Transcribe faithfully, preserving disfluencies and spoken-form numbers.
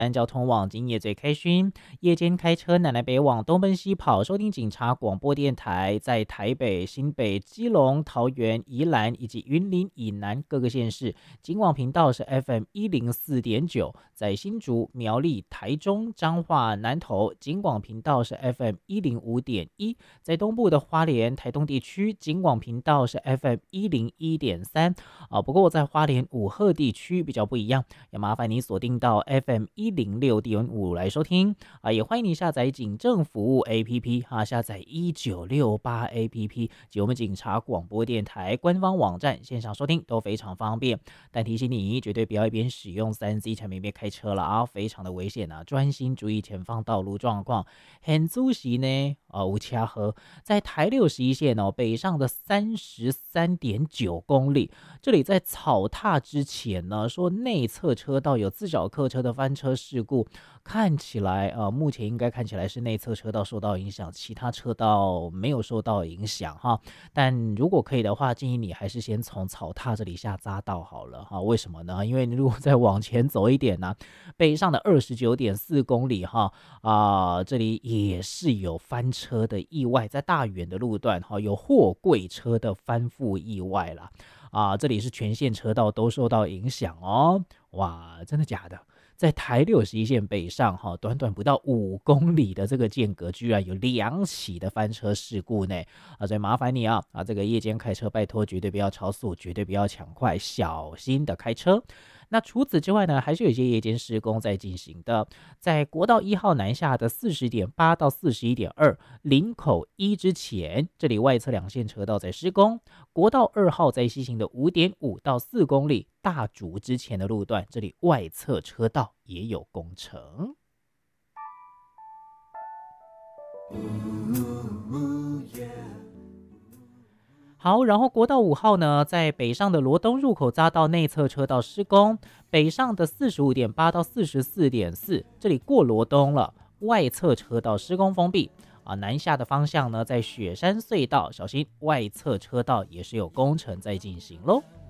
按交通网今夜最开勋，夜间开车南南北往东奔西跑，收听警察广播电台，在台北、新北、基隆、桃园、宜兰以及云林以南各个县市，警广频道是 F M 一零四点九，在新竹、苗栗、台中、彰化、南投，警广频道是 F M 一零五点一，在东部的花莲、台东地区，警广频道是 F M 一零一点三啊。不过在花莲武鹤地区比较不一样，要麻烦你锁定到 F M 一零六点五来收听啊，也欢迎你下载警政服务 A P P 哈、啊，下载一九六八 A P P 及我们警察广播电台官方网站，线上收听都非常方便。但提醒你，绝对不要一边使用三 C 产品一边开车了啊，非常的危险啊！专心注意前方道路状况。很主席呢，啊，吴恰河在台六十一线哦，北上的三十三点九公里，这里在草踏之前呢，说内侧车道有自小客车的翻车事故，看起来呃，目前应该看起来是内侧车道受到影响，其他车道没有受到影响哈。但如果可以的话，建议你还是先从草踏这里下匝道好了哈。为什么呢？因为你如果再往前走一点呢、啊，北上的二十九点四公里哈啊、呃，这里也是有翻车的意外，在大远的路段哈，有货柜车的翻覆意外啦。啊，这里是全线车道都受到影响哦。哇，真的假的？在台六十一线北上哈，短短不到五公里的这个间隔，居然有两起的翻车事故呢！啊，所以麻烦你啊啊，这个夜间开车拜托绝对不要超速，绝对不要抢快，小心的开车。那除此之外呢，还是有一些夜间施工在进行的，在国道一号南下的四十点八到四十一点二林口一之前，这里外侧两线车道在施工；国道二号在西行的五点五到四公里大竹之前的路段，这里外侧车道也有工程。好，然后国道五号呢，在北上的罗东入口匝道内侧车道施工，北上的四十五点八到四十四点四，这里过罗东了，外侧车道施工封闭啊。南下的方向呢，在雪山隧道，小心外侧车道也是有工程在进行咯。